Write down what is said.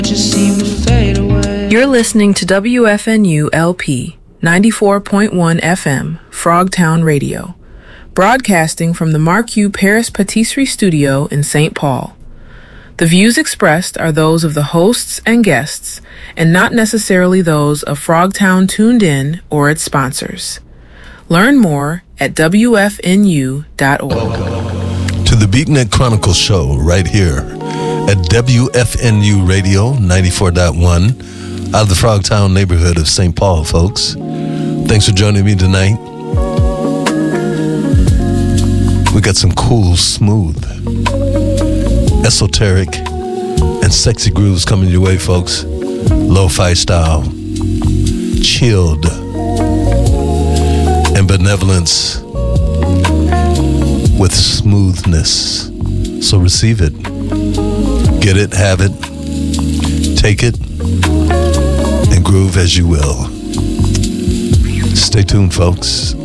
just seem to fade away. You're listening to WFNU LP 94.1 FM, Frogtown Radio, broadcasting from the Mark U. Paris Patisserie Studio in St. Paul. The views expressed are those of the hosts and guests, and not necessarily those of Frogtown Tuned In or its sponsors. Learn more at WFNU.org. To the Beatnik Chronicles show right here at WFNU Radio 94.1 out of the Frogtown neighborhood of St. Paul, folks. Thanks for joining me tonight. We got some cool, smooth, esoteric, and sexy grooves coming your way, folks. Lo-fi style, chilled, and benevolence with smoothness. So receive it. Get it, have it, take it, and groove as you will. Stay tuned, folks.